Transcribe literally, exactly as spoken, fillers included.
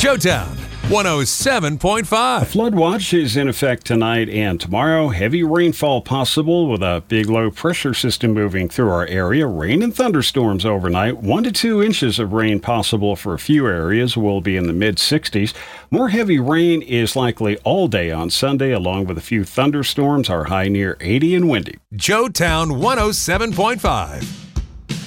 Showtown one oh seven point five. Flood watch is in effect tonight and tomorrow. Heavy rainfall possible with a big low pressure system moving through our area. Rain and thunderstorms overnight. One to two inches of rain possible for a few areas. Will be in the mid sixties. More heavy rain is likely all day on Sunday, along with a few thunderstorms. Our high near eighty and windy. Showtown one oh seven point five.